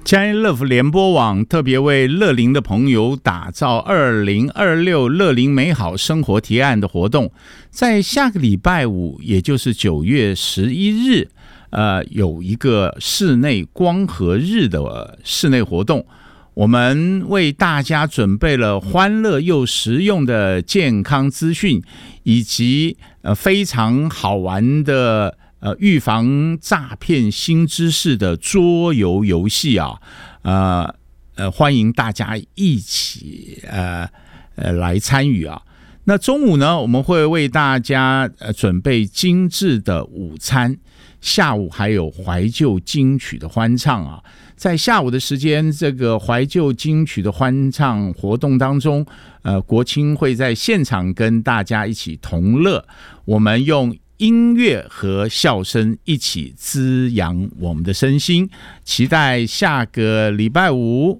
佳音乐福联播网特别为乐龄的朋友打造2026乐龄美好生活提案的活动，在下个礼拜五，也就是9月11日，有一个室内光合日的室内活动。我们为大家准备了欢乐又实用的健康资讯，以及非常好玩的预防诈骗新知识的桌游游戏啊，欢迎大家一起来参与啊。那中午呢，我们会为大家准备精致的午餐，下午还有怀旧金曲的欢唱啊。在下午的时间，这个怀旧金曲的欢唱活动当中，国青会在现场跟大家一起同乐，我们用音乐和笑声一起滋养我们的身心，期待下个礼拜五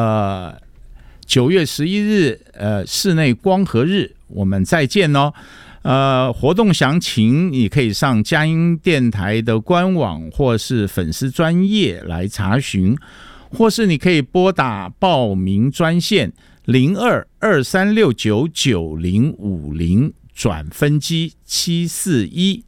9月11日室内光合日我们再见哦。活动详情你可以上佳音电台的官网或是粉丝专页来查询，或是你可以拨打报名专线0223699050转分机741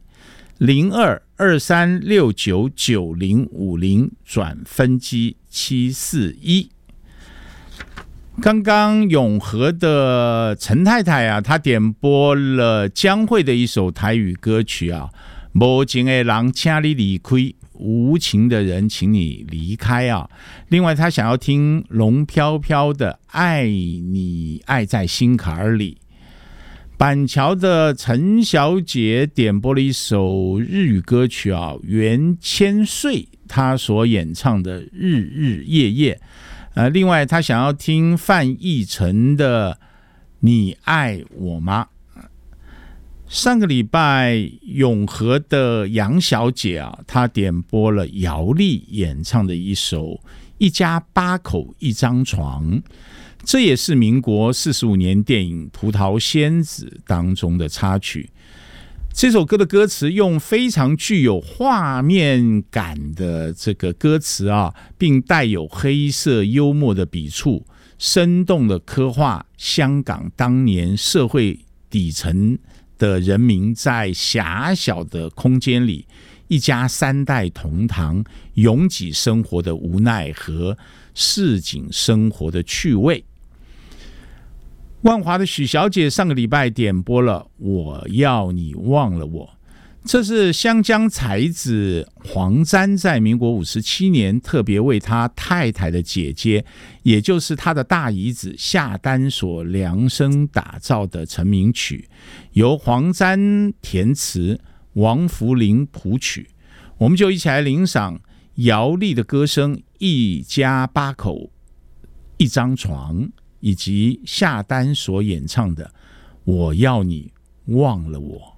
0223699050转分机741。刚刚永和的陈太太啊，她点播了江蕙的一首台语歌曲啊，无情的人请你离开，无情的人请你离开啊。另外她想要听龙飘飘的爱你爱在心坎里。板桥的陈小姐点播了一首日语歌曲啊，袁千岁她所演唱的日日夜夜。另外他想要听范逸臣的你爱我吗。上个礼拜永和的杨小姐啊，她点播了姚丽演唱的一首一家8口一张床，这也是民国45年电影葡萄仙子当中的插曲。这首歌的歌词用非常具有画面感的这个歌词啊，并带有黑色幽默的笔触，生动的刻画香港当年社会底层的人民在狭小的空间里一家3代同堂拥挤生活的无奈和市井生活的趣味。万华的许小姐上个礼拜点播了我要你忘了我，这是湘江才子黄沾在民国57年特别为他太太的姐姐，也就是他的大姨子夏丹所量身打造的成名曲，由黄沾填词，王福林谱曲。我们就一起来领赏姚丽的歌声一家8口一张床，以及夏丹所演唱的我要你忘了我。